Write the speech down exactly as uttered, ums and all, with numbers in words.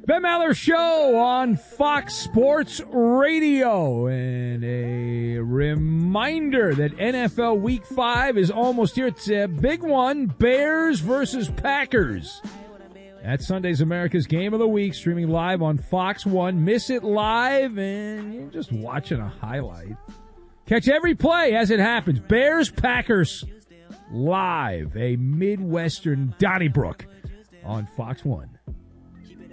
Ben Maller Show on Fox Sports Radio. And a reminder that N F L Week five is almost here. It's a big one, Bears versus Packers. That's Sunday's America's Game of the Week, streaming live on Fox one. Miss it live, and you're just watching a highlight. Catch every play as it happens. Bears, Packers, live. A Midwestern Donnybrook on Fox one.